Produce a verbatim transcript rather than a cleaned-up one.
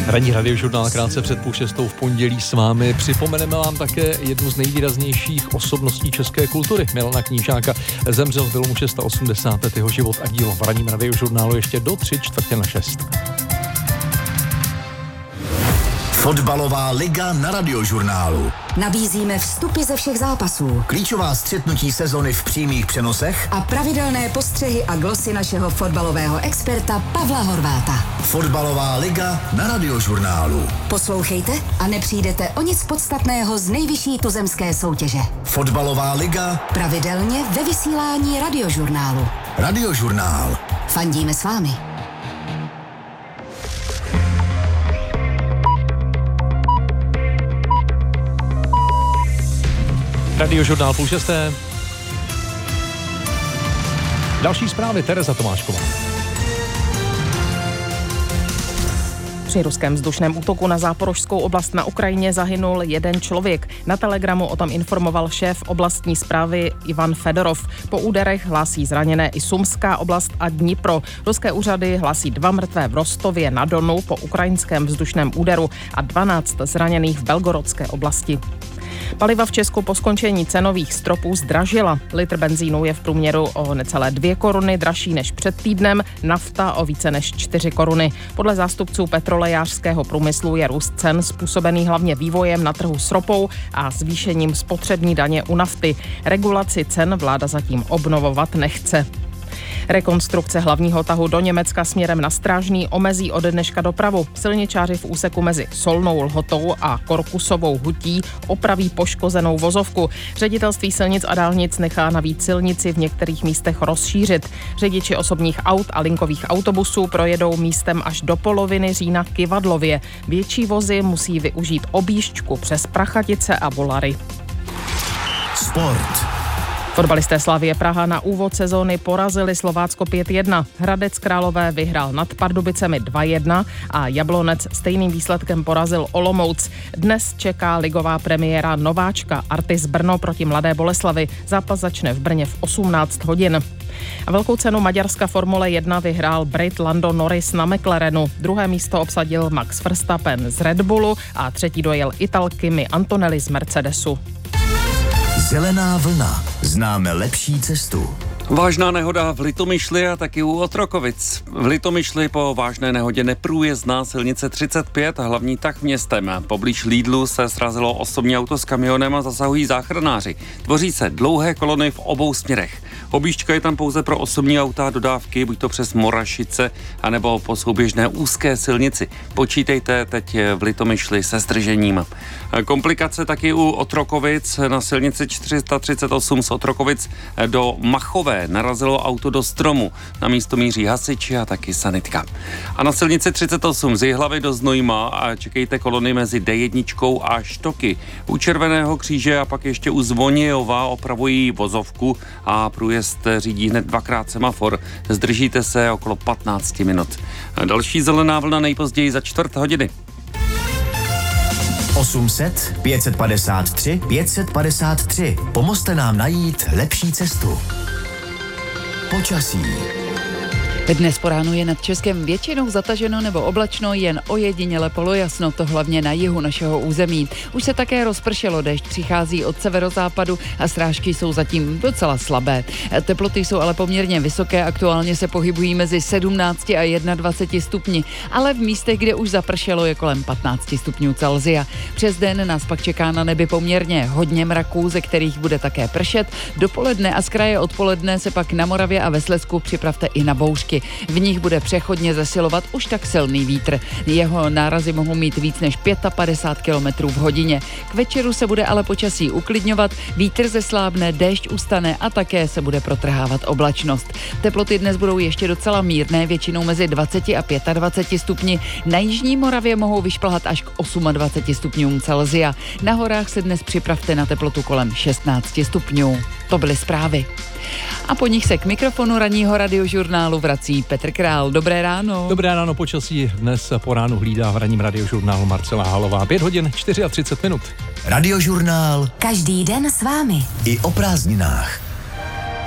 Ranní radiožurnál krátce před půl šestou v pondělí s vámi. Připomeneme vám také jednu z nejvýraznějších osobností české kultury, Milana Knížáka. Zemřel v bylo mu osmdesát šest let, jeho život a dílo v ranním radiožurnálu ještě do tři čtvrtě na šest. Fotbalová liga na radiožurnálu. Nabízíme vstupy ze všech zápasů, Klíčová střetnutí sezony v přímých přenosech a pravidelné postřehy a glosy našeho fotbalového experta Pavla Horváta. Fotbalová liga na radiožurnálu. Poslouchejte a nepřijdete o nic podstatného z nejvyšší tuzemské soutěže. Fotbalová liga pravidelně ve vysílání radiožurnálu. Radiožurnál. Fandíme s vámi. Radiožurnál půl šesté. Další zprávy Tereza Tomášková. Při ruském vzdušném útoku na Záporožskou oblast na Ukrajině zahynul jeden člověk. Na Telegramu o tom informoval šéf oblastní správy Ivan Fedorov. Po úderech hlásí zraněné i Sumská oblast a Dnipro. Ruské úřady hlásí dva mrtvé v Rostově na Donu po ukrajinském vzdušném úderu a dvanáct zraněných v Belgorodské oblasti. Paliva v Česku po skončení cenových stropů zdražila. Litr benzínu je v průměru o necelé dvě koruny dražší než před týdnem, nafta o více než čtyři koruny. Podle zástupců petrolejářského průmyslu je růst cen způsobený hlavně vývojem na trhu s ropou a zvýšením spotřební daně u nafty. Regulaci cen vláda zatím obnovovat nechce. Rekonstrukce hlavního tahu do Německa směrem na Strážný omezí od dneška dopravu. Silničáři v úseku mezi Solnou Lhotou a Korkusovou hutí opraví poškozenou vozovku. Ředitelství silnic a dálnic nechá navíc silnici v některých místech rozšířit. Řidiči osobních aut a linkových autobusů projedou místem až do poloviny října k Kivadlově. Větší vozy musí využít objížďku přes Prachatice a Volary. Sport. Fotbalisté Slavie Praha na úvod sezóny porazili Slovácko pět jedna. Hradec Králové vyhrál nad Pardubicemi dva jedna a Jablonec stejným výsledkem porazil Olomouc. Dnes čeká ligová premiéra nováčka Artis Brno proti Mladé Boleslavi. Zápas začne v Brně v osmnáct hodin. A velkou cenu maďarska Formule jedna vyhrál Brit Lando Norris na McLarenu. Druhé místo obsadil Max Verstappen z Red Bullu a třetí dojel Ital Kimi Antonelli z Mercedesu. Zelená vlna. Známe lepší cestu. Vážná nehoda v Litomyšli a taky u Otrokovic. V Litomyšli po vážné nehodě neprůjezdná silnice třicet pět a hlavní tah městem. Poblíž Lidlu se srazilo osobní auto s kamionem a zasahují záchranáři. Tvoří se dlouhé kolony v obou směrech. Objížďka je tam pouze pro osobní auta a dodávky, buď to přes Morašice, anebo po souběžné úzké silnici. Počítejte teď v Litomyšli se zdržením. Komplikace taky u Otrokovic na silnici čtyři sta třicet osm z Otrokovic do Machové. Narazilo auto do stromu. Na místo míří hasiči a taky sanitka. A na silnici třicet osm z Jihlavy do Znojma a čekejte kolony mezi D jedna a Štoky. U Červeného kříže a pak ještě u Zvonějova opravují vozovku a průjezd řídí hned dvakrát semafor. Zdržíte se okolo patnáct minut. Další zelená vlna nejpozději za čtvrt hodiny. osm set, pět set padesát tři, pět set padesát tři. Pomozte nám najít lepší cestu. Počasí. Dnes po ránu je nad Českem většinou zataženo nebo oblačno, jen ojediněle polojasno, to hlavně na jihu našeho území. Už se také rozpršelo, déšť přichází od severozápadu a srážky jsou zatím docela slabé. Teploty jsou ale poměrně vysoké, aktuálně se pohybují mezi sedmnáct a dvacet jedna stupni, ale v místech, kde už zapršelo, je kolem patnáct stupňů Celsia. Přes den nás pak čeká na nebi poměrně hodně mraků, ze kterých bude také pršet. Dopoledne a z kraje odpoledne se pak na Moravě a ve Slezsku připravte i na bouřky. V nich bude přechodně zesilovat už tak silný vítr. Jeho nárazy mohou mít víc než padesát pět kilometrů v hodině. K večeru se bude ale počasí uklidňovat, vítr zeslábne, déšť ustane a také se bude protrhávat oblačnost. Teploty dnes budou ještě docela mírné, většinou mezi dvacet a dvacet pět stupni. Na jižní Moravě mohou vyšplhat až k dvacet osm stupňům Celsia. Na horách se dnes připravte na teplotu kolem šestnáct stupňů. To byly zprávy. A po nich se k mikrofonu ranního radiožurnálu vrací Petr Král. Dobré ráno. Dobré ráno, počasí dnes po ránu hlídá v ranním radiožurnálu Marcela Halová. pět hodin třicet čtyři minut. Radiožurnál. Každý den s vámi. I o prázdninách.